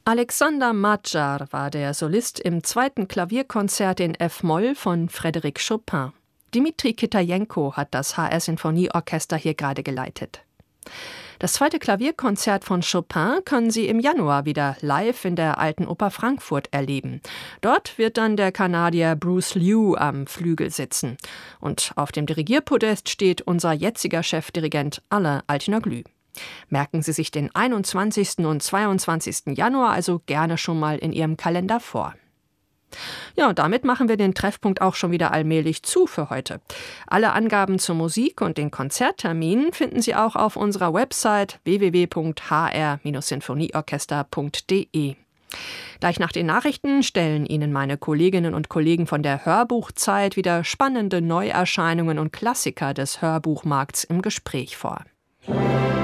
Alexander Madjar war der Solist im 2. Klavierkonzert in F-Moll von Frédéric Chopin. Dmitri Kitajenko hat das HR-Sinfonieorchester hier gerade geleitet. Das 2. Klavierkonzert von Chopin können Sie im Januar wieder live in der Alten Oper Frankfurt erleben. Dort wird dann der Kanadier Bruce Liu am Flügel sitzen. Und auf dem Dirigierpodest steht unser jetziger Chefdirigent Alain Altinoglu. Merken Sie sich den 21. und 22. Januar also gerne schon mal in Ihrem Kalender vor. Ja, und damit machen wir den Treffpunkt auch schon wieder allmählich zu für heute. Alle Angaben zur Musik und den Konzertterminen finden Sie auch auf unserer Website www.hr-sinfonieorchester.de. Gleich nach den Nachrichten stellen Ihnen meine Kolleginnen und Kollegen von der Hörbuchzeit wieder spannende Neuerscheinungen und Klassiker des Hörbuchmarkts im Gespräch vor.